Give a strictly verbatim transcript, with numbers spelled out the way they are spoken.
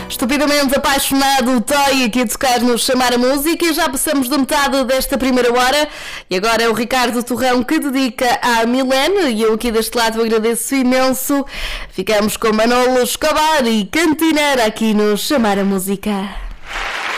Estupidamente apaixonado, o Toy aqui a tocar nos Chamar a Música, e já passamos da metade desta primeira hora e agora é o Ricardo Torrão que dedica à Milene e eu aqui deste lado agradeço imenso. Ficamos com Manolo Escobar e Cantineira aqui no Chamar a Música.